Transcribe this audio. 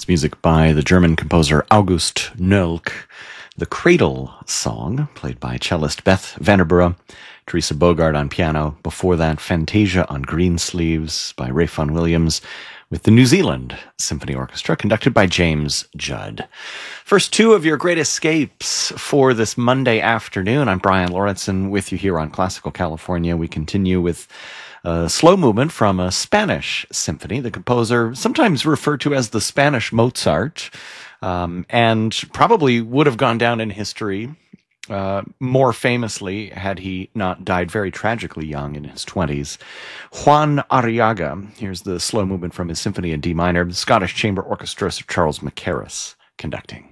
That's music by the German composer August Nölk. The Cradle Song, played by cellist Beth Vanderborough, Teresa Bogard on piano. Before that, Fantasia on Greensleeves by Ralph Vaughan Williams, with the New Zealand Symphony Orchestra, conducted by James Judd. First two of your great escapes for this Monday afternoon. I'm Brian Lauritsen with you here on Classical California. We continue with a slow movement from a Spanish symphony. The composer, sometimes referred to as the Spanish Mozart, and probably would have gone down in history more famously had he not died very tragically young in his 20s. Juan Arriaga. Here's the slow movement from his symphony in D minor. The Scottish Chamber Orchestra, Sir Charles Mackerras conducting.